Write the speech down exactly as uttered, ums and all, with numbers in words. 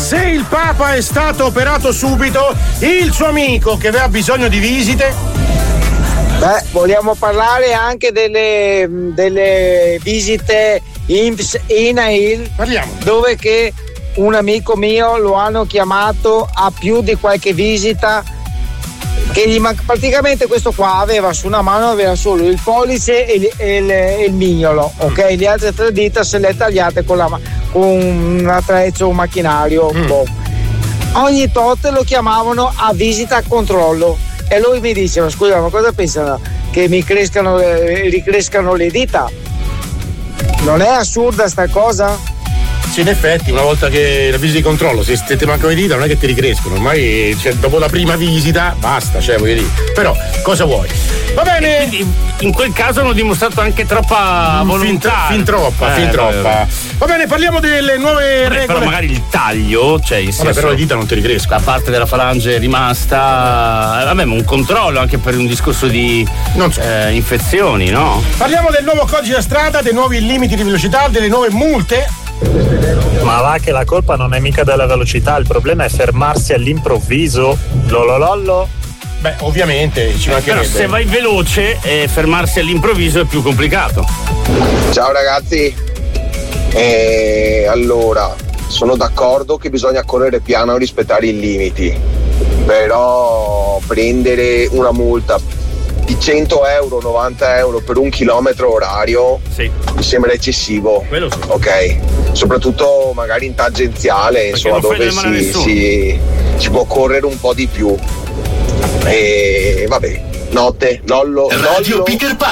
Se il Papa è stato operato subito, il suo amico che aveva bisogno di visite? Beh, vogliamo parlare anche delle, delle visite I N P S I N A I L. Parliamo. Dove che un amico mio lo hanno chiamato a più di qualche visita, che gli man- praticamente questo qua aveva su una mano aveva solo il pollice e il, e il, e il mignolo, ok? Le altre tre dita se le tagliate con, la, con un attrezzo, un macchinario. Mm. Boh. Ogni tot lo chiamavano a visita a controllo e lui mi diceva: scusa, ma cosa pensano? Che mi crescano, eh, ricrescano le dita? Non è assurda sta cosa? Sì, in effetti, una volta che la visita di controllo, se ti mancano le dita non è che ti ricrescono, ormai cioè, dopo la prima visita basta, cioè voglio dire. Però cosa vuoi? Va bene. E quindi in quel caso hanno dimostrato anche troppa volontà. Fin, fin troppa, eh, fin troppa. Vabbè. Va bene, parliamo delle nuove vabbè, regole. Però magari il taglio, cioè in senso, vabbè, però le dita non ti ricrescono. La parte della falange è rimasta. Vabbè, ma un controllo anche per un discorso di non so. eh, infezioni, no? Parliamo del nuovo codice della strada, dei nuovi limiti di velocità, delle nuove multe. Ma va che la colpa non è mica della velocità, il problema è fermarsi all'improvviso. Lololollo. Beh, ovviamente ci mancherebbe. Però se vai veloce, eh, fermarsi all'improvviso è più complicato. Ciao ragazzi. Eh, allora, sono d'accordo che bisogna correre piano e rispettare i limiti. Però prendere una multa di cento euro, novanta euro per un chilometro orario, sì, mi sembra eccessivo. Quello sì. Ok, soprattutto magari in tangenziale, perché insomma, dove si, si, si può correre un po' di più. E vabbè, notte, nollo, Radio nollo. Peter Pan.